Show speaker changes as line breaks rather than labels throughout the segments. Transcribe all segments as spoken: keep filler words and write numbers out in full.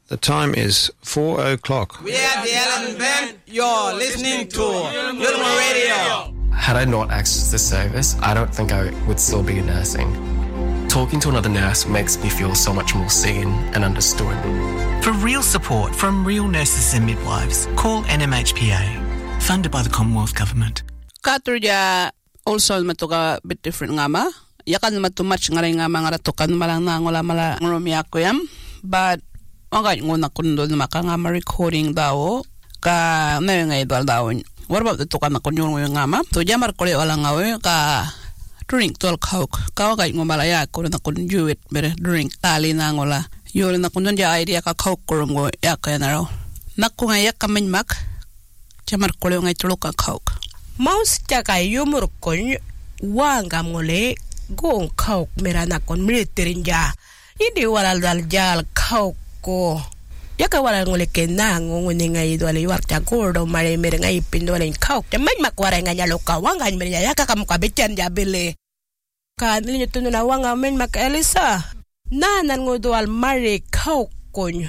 The time is four o'clock.
We are the Element Band. You're listening to Yulma Radio.
Had I not accessed this service, I don't think I would still be nursing. Talking to another nurse makes me feel so much more seen and understood.
For real support from real nurses and midwives, call N M H P A, funded by the Commonwealth Government.
Katurja also matuka bit different ngama. Yakan matu much ngaray ngama ngaratukan malang na ngola mala ngurumya ko yam. But okay, nguna kundo na makangama recording daw ka na ngay dal daw. What about the tukan na kunyo ngama? So jamar ko wala ngawe ka drink tol coke. Ka okay mo malaya ko na kunyo it mere drink tali na ngola. Yo na kunyo ja idea ka coke ko ngo yakay na raw. Nakku nga yak kamin mak. Jamar ko ngay tulo ka coke.
Maus taka yumur kon wanga ngole gong coke mera na kon militerinja. Hindi wala dal jal coke ko yaka wala ngole kena ngone ngai dole war ta gordo mare mere ngai pindo le kau te mai makwara nga nyalo ka wanga mere yaka kam ka bechan jabele ka ninya tunu na wanga men mak Elisa na nan ngodoal mare kau kon.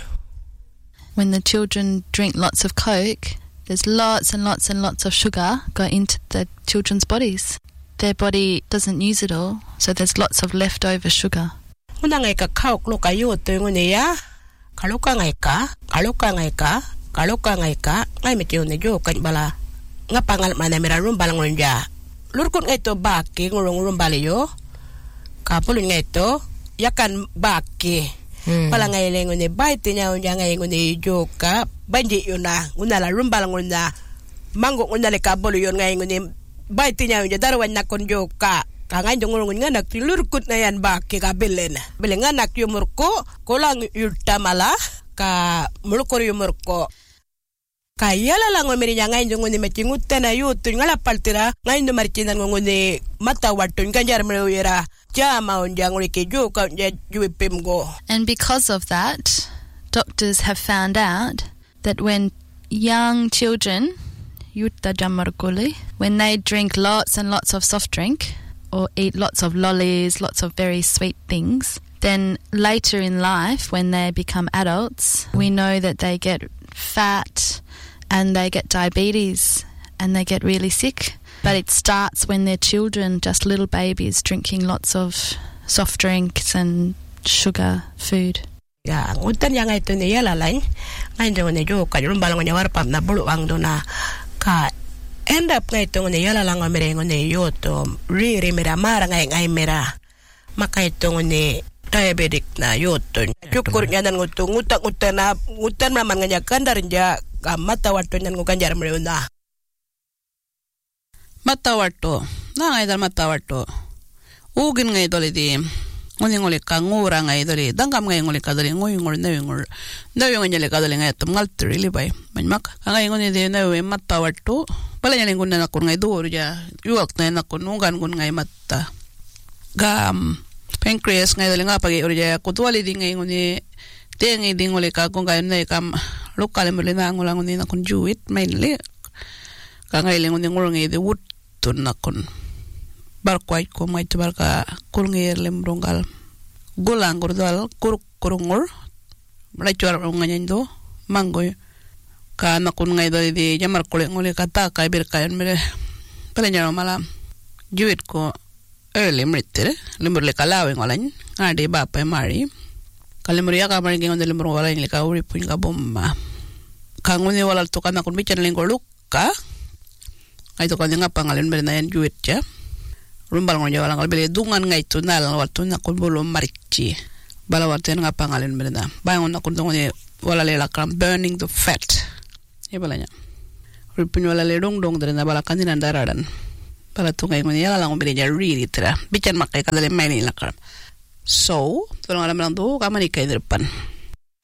When the children drink lots of coke, there's lots and lots and lots of sugar go into the children's bodies. Their body doesn't use it all, so there's lots of leftover sugar.
Una ngai ka kau lo ka yo to ngone ya kaluka ngai ka kaluka ngai ka kaluka ngai ka ngai metio ne jo kan bala ngapangal mana mera rum balang ronja lurkun ngai to baki ngurung rum bale yo ka pulun ngai to yakan baki bala ngai le ngone bai tinya onja ngai ngone jo ka bandi yona unala rum balang ronja mango unale ka bolu yon ngai ngone bai tinya onja darwan nakon jo ka kangai dongorong nganak tilurkut na yan ba ke kabelen bele nganak yumurko kolang yultamala ka mulukor yumurko kayala lang ngomeri ngai dongoni mecingut na yutun ngala paltira ngai no marcinan ngone mata watun ganjar melewira jama onjang ke jo ka juipimgo.
And because of that, doctors have found out that when young children yutta jamarkuli when they drink lots and lots of soft drink or eat lots of lollies, lots of very sweet things, then later in life when they become adults, we know that they get fat and they get diabetes and they get really sick. But it starts when they're children, just little babies drinking lots of soft drinks and sugar food.
Ya, utan yang itu ni ya lain, lain jangan ni jo kajurum balang nyawar pam na bulu ang dona ka end up ngai tong ne yala lang merengo ne yoto riri mera mara ngai ngai mera makai tong ne diabetic na yoto cukur nyanan ngutung ngutak ngutana ngutan raman nganya kandar ja mata wato nyan ngukanjar mereuna
mata wato na ngai dar mata wato ugin ngai dole di ngoni ngole kangura ngai dole dangam ngai ngole kadole ngoi ngol newe ngol newe ngale kadole ngai tum ngal trili bai manmak ngai ngoni de newe mata wato pala nyaling kun na kun ngai do ja yuak na na kun ngan kun ngai matta gam pancreas ngai dole nga pagi orja kutwali di ngai ngoni tengi di ngole ka kun ngai nei kam lokal mele na ngolang ngoni na kun juit mainly ka ngai ngoni ngol ngai de wut tun na kun barkwai ko mai barka kurngir lembrungal gulang gurdal kuruk kurungur mulai cuar nganyendo mangoy ka nakun ngai dali di jamar kule ngole kata kai ber kayan mere palanya mala juit ko early mritter lemur le kalawe ngolain ngade bapa mari kalemur ya ka mari ngon lemur ngolain le ka uri pun ka bomba ka ngone walal to kana kun bican lengko lukka ai to kan ngapangalen ber nayan juit ja rumbal ngon jawala ngal bele dungan ngai tunal waktu na kun bolo marici bala waktu nga pangalen berna bangon na kun ngone wala le lakam burning the fat e balanya rupun wala le dong dong derna bala kandinan daradan bala tu ngai ngone yala ngom bele jari litra bican makai kadale maini lakam so tolong alam lang do kamani kai depan